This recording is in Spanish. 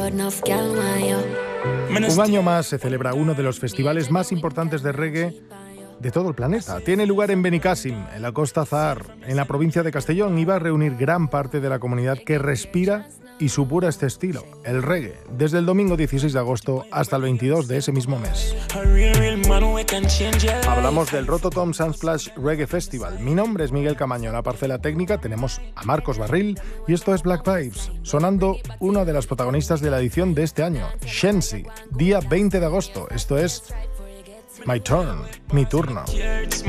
Un año más se celebra uno de los festivales más importantes de reggae de todo el planeta. Tiene lugar en Benicàssim, en la Costa Azahar, en la provincia de Castellón, y va a reunir gran parte de la comunidad que respira y supura este estilo, el reggae, desde el domingo 16 de agosto hasta el 22 de ese mismo mes. Hablamos del Rototom Sunsplash Reggae Festival. Mi nombre es Miguel Camaño. En la parcela técnica tenemos a Marcos Barril y esto es Black Vibes, sonando una de las protagonistas de la edición de este año, Shensi, día 20 de agosto. Esto es My Turn, mi turno.